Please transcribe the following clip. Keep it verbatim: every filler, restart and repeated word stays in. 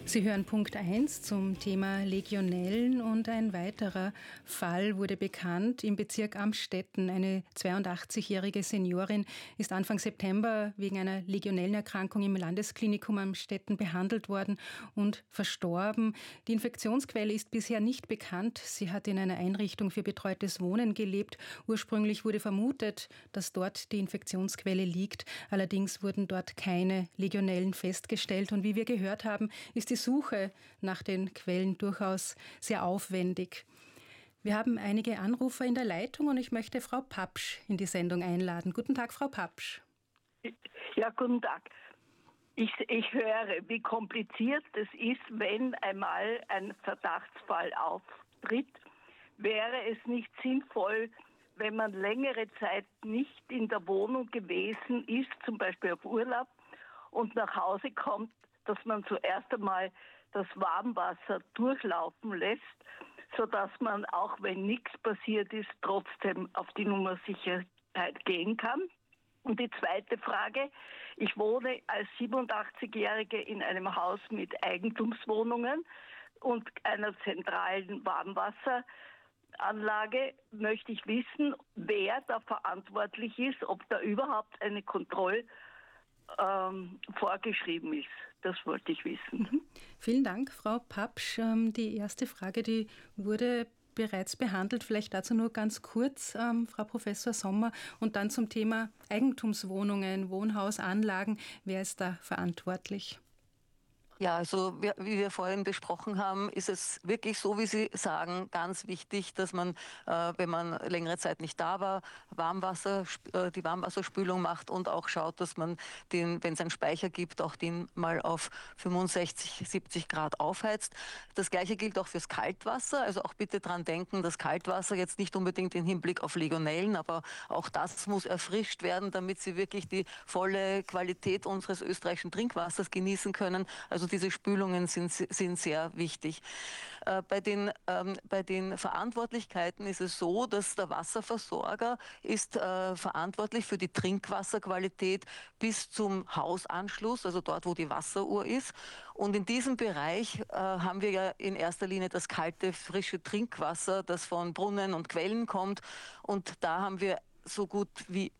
Sie hören Punkt eins zum Thema Legionellen und ein weiterer Fall wurde bekannt im Bezirk Amstetten. Eine zweiundachtzigjährige Seniorin ist Anfang September wegen einer Legionellenerkrankung im Landesklinikum Amstetten behandelt worden und verstorben. Die Infektionsquelle ist bisher nicht bekannt. Sie hat in einer Einrichtung für betreutes Wohnen gelebt. Ursprünglich wurde vermutet, dass dort die Infektionsquelle liegt. Allerdings wurden dort keine Legionellen festgestellt. Und wie wir gehört haben, ist die Suche nach den Quellen durchaus sehr aufwendig. Wir haben einige Anrufer in der Leitung und ich möchte Frau Papsch in die Sendung einladen. Guten Tag, Frau Papsch. Ja, guten Tag. Ich, ich höre, wie kompliziert es ist, wenn einmal ein Verdachtsfall auftritt. Wäre es nicht sinnvoll, wenn man längere Zeit nicht in der Wohnung gewesen ist, zum Beispiel auf Urlaub, und nach Hause kommt, dass man zuerst einmal das Warmwasser durchlaufen lässt, sodass man, auch wenn nichts passiert ist, trotzdem auf die Nummer Sicherheit gehen kann. Und die zweite Frage: Ich wohne als siebenundachtzigjährige in einem Haus mit Eigentumswohnungen und einer zentralen Warmwasseranlage. Möchte ich wissen, wer da verantwortlich ist, ob da überhaupt eine Kontrolle ähm, vorgeschrieben ist. Das wollte ich wissen. Mhm. Vielen Dank, Frau Papsch. Die erste Frage, die wurde bereits behandelt. Vielleicht dazu nur ganz kurz, ähm, Frau Professor Sommer. Und dann zum Thema Eigentumswohnungen, Wohnhausanlagen. Wer ist da verantwortlich? Ja, also wie wir vorhin besprochen haben, ist es wirklich so, wie Sie sagen, ganz wichtig, dass man, äh, wenn man längere Zeit nicht da war, Warmwasser, äh, die Warmwasserspülung macht und auch schaut, dass man den, wenn es einen Speicher gibt, auch den mal auf fünfundsechzig, siebzig Grad aufheizt. Das Gleiche gilt auch fürs Kaltwasser. Also auch bitte dran denken, dass Kaltwasser jetzt nicht unbedingt im Hinblick auf Legionellen, aber auch das muss erfrischt werden, damit Sie wirklich die volle Qualität unseres österreichischen Trinkwassers genießen können. Also diese Spülungen sind, sind sehr wichtig. Äh, bei, den, ähm, bei den Verantwortlichkeiten ist es so, dass der Wasserversorger ist äh, verantwortlich für die Trinkwasserqualität bis zum Hausanschluss, also dort, wo die Wasseruhr ist. Und in diesem Bereich äh, haben wir ja in erster Linie das kalte, frische Trinkwasser, das von Brunnen und Quellen kommt. Und da haben wir so gut wie